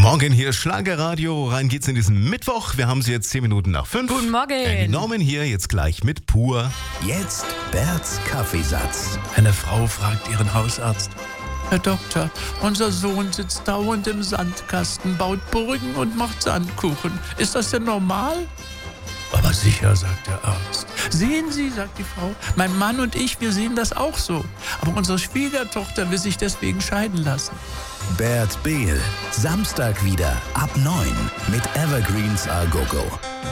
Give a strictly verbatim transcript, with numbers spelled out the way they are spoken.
Morgen hier Schlagerradio. Rein geht's in diesen Mittwoch. Wir haben sie jetzt zehn Minuten nach fünf. Guten Morgen. Andy Norman hier, jetzt gleich mit Pur. Jetzt Berts Kaffeesatz. Eine Frau fragt ihren Hausarzt: Herr Doktor, unser Sohn sitzt dauernd im Sandkasten, baut Burgen und macht Sandkuchen. Ist das denn normal? Aber sicher, sagt der Arzt. Sehen Sie, sagt die Frau, mein Mann und ich, wir sehen das auch so. Aber unsere Schwiegertochter will sich deswegen scheiden lassen. Bert Behl, Samstag wieder ab neun mit Evergreens A Go Go.